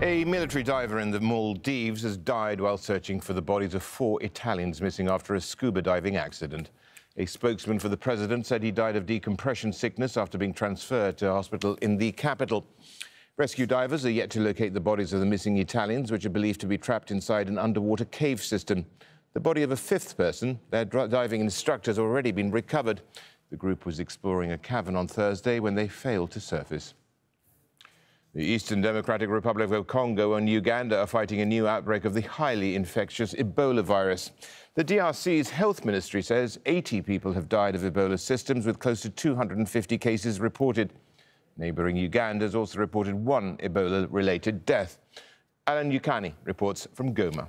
A military diver in the Maldives has died while searching for the bodies of 4 Italians missing after a scuba diving accident. A spokesman for the president said he died of decompression sickness after being transferred to a hospital in the capital. Rescue divers are yet to locate the bodies of the missing Italians, which are believed to be trapped inside an underwater cave system. The body of a 5th person, their diving instructor, has already been recovered. The group was exploring a cavern on Thursday when they failed to surface. The Eastern Democratic Republic of Congo and Uganda are fighting a new outbreak of the highly infectious Ebola virus. The DRC's health ministry says 80 people have died of Ebola symptoms, with close to 250 cases reported. Neighbouring Uganda has also reported 1 Ebola-related death. Alan Yukani reports from Goma.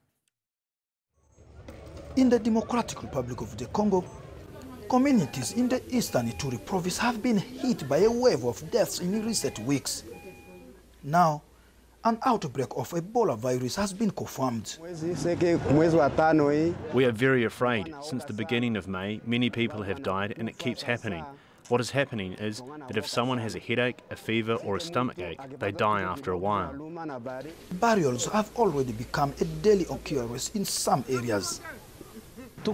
In the Democratic Republic of the Congo, communities in the eastern Ituri province have been hit by a wave of deaths in recent weeks. Now, an outbreak of Ebola virus has been confirmed. We are very afraid. Since the beginning of May, many people have died, and it keeps happening. What is happening is that if someone has a headache, a fever or a stomachache, they die after a while. Burials have already become a daily occurrence in some areas. The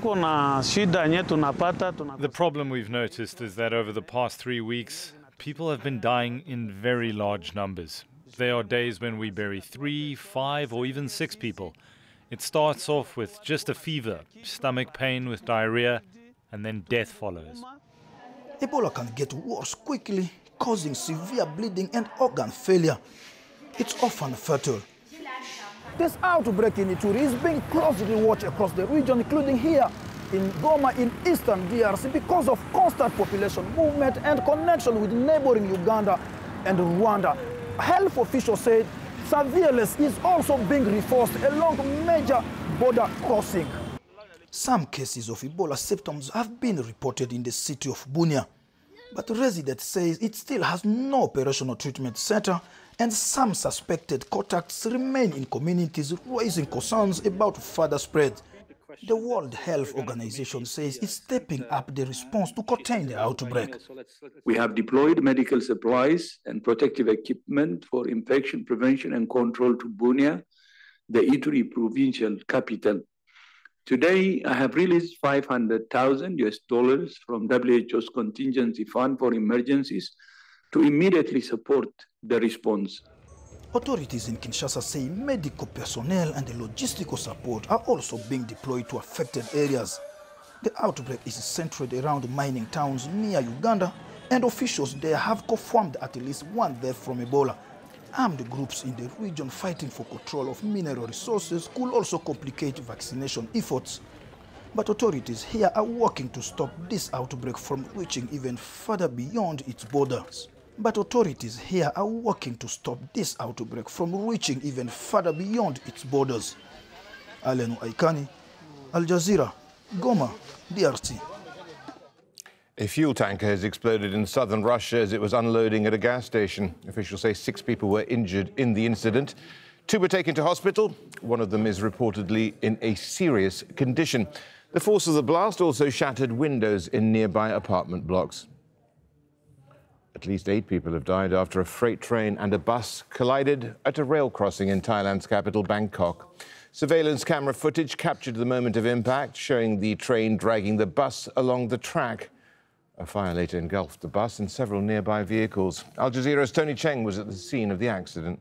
problem we've noticed is that over the past 3 weeks, people have been dying in very large numbers. There are days when we bury 3, 5 or even 6 people. It starts off with just a fever, stomach pain with diarrhea, and then death follows. Ebola can get worse quickly, causing severe bleeding and organ failure. It's often fatal. This outbreak in Ituri is being closely watched across the region, including here in Goma in eastern DRC, because of constant population movement and connection with neighboring Uganda and Rwanda. Health officials said surveillance is also being reinforced along major border crossing. Some cases of Ebola symptoms have been reported in the city of Bunia, but residents say it still has no operational treatment center, and some suspected contacts remain in communities, raising concerns about further spread. The World Health Organization says it's stepping up the response to contain the outbreak. We have deployed medical supplies and protective equipment for infection prevention and control to Bunia, the Ituri provincial capital. Today, I have released $500,000 from WHO's contingency fund for emergencies to immediately support the response. Authorities in Kinshasa say medical personnel and the logistical support are also being deployed to affected areas. The outbreak is centered around mining towns near Uganda, and officials there have confirmed at least 1 death from Ebola. Armed groups in the region fighting for control of mineral resources could also complicate vaccination efforts. But authorities here are working to stop this outbreak from reaching even further beyond its borders. Alenu Aikani, Al Jazeera, Goma, DRC. A fuel tanker has exploded in southern Russia as it was unloading at a gas station. Officials say 6 people were injured in the incident. 2 were taken to hospital. 1 of them is reportedly in a serious condition. The force of the blast also shattered windows in nearby apartment blocks. At least 8 people have died after a freight train and a bus collided at a rail crossing in Thailand's capital, Bangkok. Surveillance camera footage captured the moment of impact, showing the train dragging the bus along the track. A fire later engulfed the bus and several nearby vehicles. Al Jazeera's Tony Cheng was at the scene of the accident.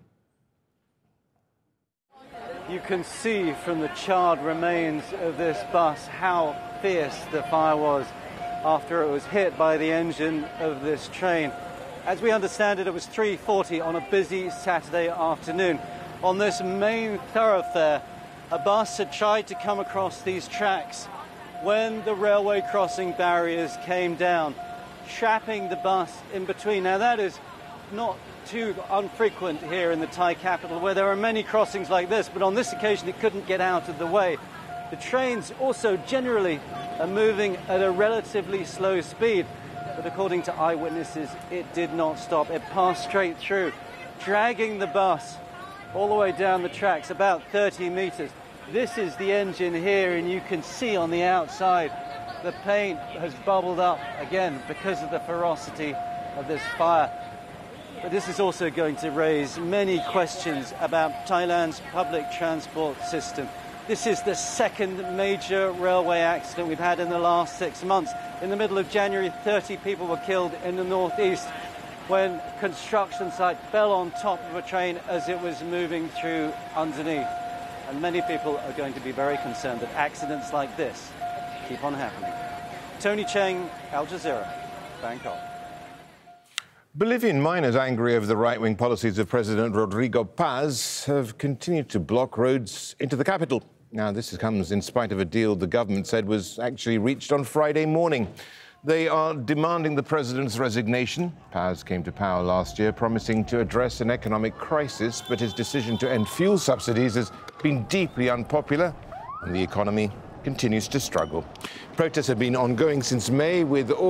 You can see from the charred remains of this bus how fierce the fire was after it was hit by the engine of this train. As we understand it, it was 3:40 on a busy Saturday afternoon. On this main thoroughfare, a bus had tried to come across these tracks when the railway crossing barriers came down, trapping the bus in between. Now that is not too unfrequent here in the Thai capital, where there are many crossings like this, but on this occasion it couldn't get out of the way. The trains also generally are moving at a relatively slow speed, but according to eyewitnesses, it did not stop. It passed straight through, dragging the bus all the way down the tracks, about 30 meters. This is the engine here, and you can see on the outside the paint has bubbled up again because of the ferocity of this fire. But this is also going to raise many questions about Thailand's public transport system. This is the second major railway accident we've had in the last 6 months. In the middle of January, 30 people were killed in the northeast when a construction site fell on top of a train as it was moving through underneath. And many people are going to be very concerned that accidents like this keep on happening. Tony Cheng, Al Jazeera, Bangkok. Bolivian miners angry over the right-wing policies of President Rodrigo Paz have continued to block roads into the capital. Now, this comes in spite of a deal the government said was actually reached on Friday morning. They are demanding the president's resignation. Paz came to power last year promising to address an economic crisis, but his decision to end fuel subsidies has been deeply unpopular and the economy continues to struggle. Protests have been ongoing since May, with all